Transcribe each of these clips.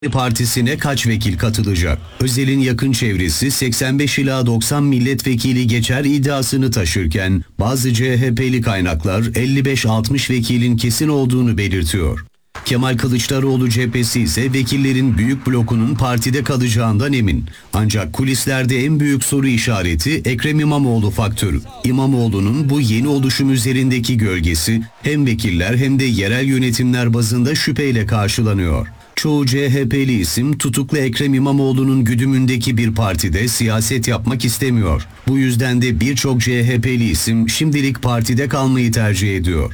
Partisi'ne kaç vekil katılacak? Özel'in yakın çevresi 85 ila 90 milletvekili geçer iddiasını taşırken bazı CHP'li kaynaklar 55-60 vekilin kesin olduğunu belirtiyor. Kemal Kılıçdaroğlu cephesi ise vekillerin büyük blokunun partide kalacağından emin. Ancak kulislerde en büyük soru işareti Ekrem İmamoğlu faktörü. İmamoğlu'nun bu yeni oluşum üzerindeki gölgesi hem vekiller hem de yerel yönetimler bazında şüpheyle karşılanıyor. Çoğu CHP'li isim tutuklu Ekrem İmamoğlu'nun güdümündeki bir partide siyaset yapmak istemiyor. Bu yüzden de birçok CHP'li isim şimdilik partide kalmayı tercih ediyor.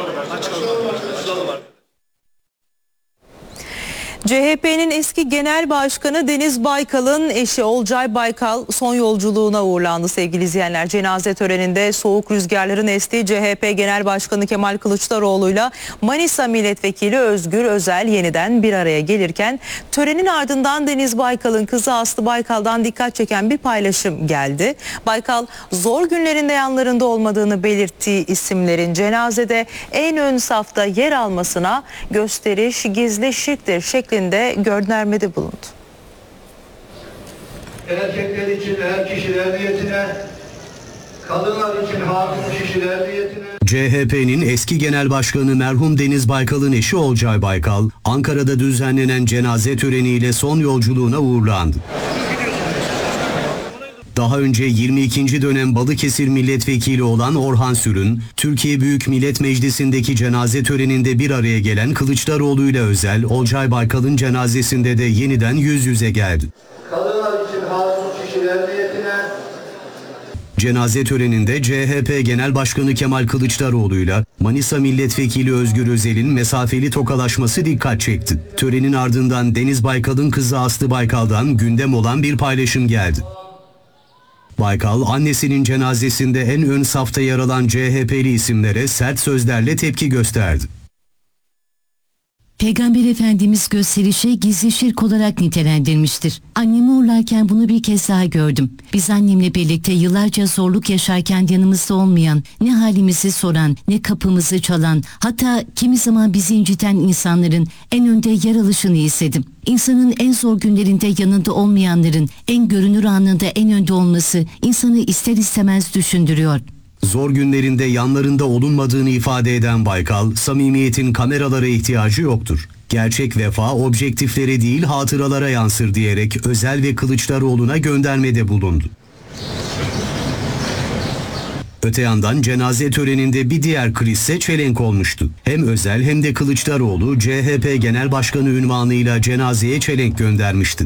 CHP'nin eski genel başkanı Deniz Baykal'ın eşi Olcay Baykal son yolculuğuna uğurlandı sevgili izleyenler. Cenaze töreninde soğuk rüzgarların estiği CHP Genel Başkanı Kemal Kılıçdaroğlu'yla Manisa Milletvekili Özgür Özel yeniden bir araya gelirken törenin ardından Deniz Baykal'ın kızı Aslı Baykal'dan dikkat çeken bir paylaşım geldi. Baykal zor günlerinde yanlarında olmadığını belirttiği isimlerin cenazede en ön safta yer almasına gösteriş gizli şirktir şeklinde göndermede bulundu. Erkekler için er kişiler niyetine, kadınlar için hatun kişiler niyetine. CHP'nin eski genel başkanı merhum Deniz Baykal'ın eşi Olcay Baykal, Ankara'da düzenlenen cenaze töreniyle son yolculuğuna uğurlandı. Daha önce 22. dönem Balıkesir milletvekili olan Orhan Sürün, Türkiye Büyük Millet Meclisi'ndeki cenaze töreninde bir araya gelen Kılıçdaroğlu ile Özel, Olcay Baykal'ın cenazesinde de yeniden yüz yüze geldi. Kadınlar için hatun kişiler niyetine. Cenaze töreninde CHP Genel Başkanı Kemal Kılıçdaroğlu ile Manisa Milletvekili Özgür Özel'in mesafeli tokalaşması dikkat çekti. Törenin ardından Deniz Baykal'ın kızı Aslı Baykal'dan gündem olan bir paylaşım geldi. Baykal, annesinin cenazesinde en ön safta yer alan CHP'li isimlere sert sözlerle tepki gösterdi. Peygamber Efendimiz gösterişi gizli şirk olarak nitelendirmiştir. Annemi uğurlarken bunu bir kez daha gördüm. Biz annemle birlikte yıllarca zorluk yaşarken yanımızda olmayan, ne halimizi soran, ne kapımızı çalan, hatta kimi zaman bizi inciten insanların en önde yer alışını istedim. İnsanın en zor günlerinde yanında olmayanların en görünür anında en önde olması insanı ister istemez düşündürüyor. Zor günlerinde yanlarında olunmadığını ifade eden Baykal, samimiyetin kameralara ihtiyacı yoktur. Gerçek vefa objektiflere değil hatıralara yansır diyerek Özel ve Kılıçdaroğlu'na göndermede bulundu. Öte yandan cenaze töreninde bir diğer krizse çelenk olmuştu. Hem Özel hem de Kılıçdaroğlu CHP Genel Başkanı unvanıyla cenazeye çelenk göndermişti.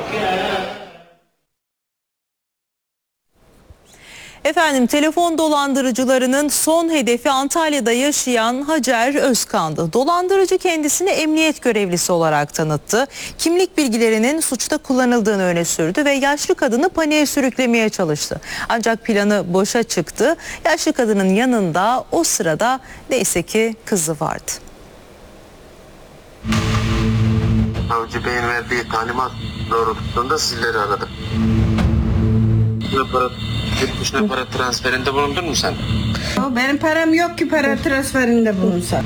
Efendim telefon dolandırıcılarının son hedefi Antalya'da yaşayan Hacer Özkan'dı. Dolandırıcı kendisini emniyet görevlisi olarak tanıttı. Kimlik bilgilerinin suçta kullanıldığını öne sürdü ve yaşlı kadını paniğe sürüklemeye çalıştı. Ancak planı boşa çıktı. Yaşlı kadının yanında o sırada neyse ki kızı vardı. Savcı Bey'in verdiği talimat doğrultusunda sizleri aradım. Yurt dışına para transferinde bulundun mu sen? Benim param yok ki para transferinde bulunsa.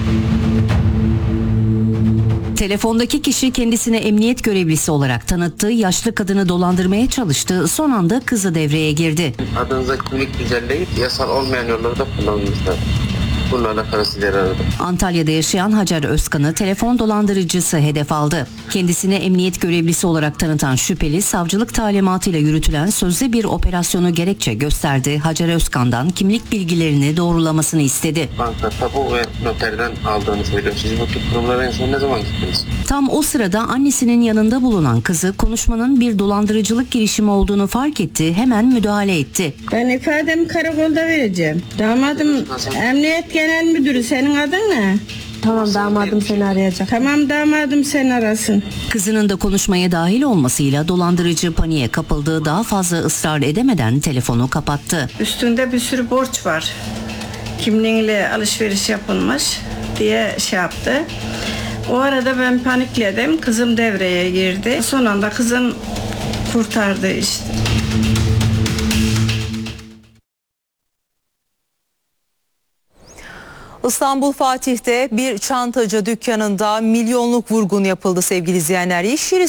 Telefondaki kişi kendisine emniyet görevlisi olarak tanıttığı yaşlı kadını dolandırmaya çalıştı. Son anda kızı devreye girdi. Adınıza kimlik düzenleyip yasal olmayan yolları da kullanmışlar. Bununla alakalı sizleri aradım. Antalya'da yaşayan Hacer Özkan'ı telefon dolandırıcısı hedef aldı. Kendisine emniyet görevlisi olarak tanıtan şüpheli savcılık talimatıyla yürütülen sözlü bir operasyonu gerekçe gösterdi. Hacer Özkan'dan kimlik bilgilerini doğrulamasını istedi. Banka, tapu ve noterden aldığını söylüyor. Siz bu tip kurumlara en son ne zaman gittiniz? Tam o sırada annesinin yanında bulunan kızı konuşmanın bir dolandırıcılık girişimi olduğunu fark etti. Hemen müdahale etti. Ben ifademi karakolda vereceğim. Damadım emniyet genel müdürü, senin adın ne? Tamam, damadım seni arayacak. Tamam, damadım seni arasın. Kızının da konuşmaya dahil olmasıyla dolandırıcı paniğe kapıldığı daha fazla ısrar edemeden telefonu kapattı. Üstünde bir sürü borç var. Kimliğiyle alışveriş yapılmış diye şey yaptı. O arada ben panikledim. Kızım devreye girdi. Son anda kızım kurtardı işte. İstanbul Fatih'te bir çantacı dükkanında milyonluk vurgun yapıldı sevgili izleyenler. İş yeri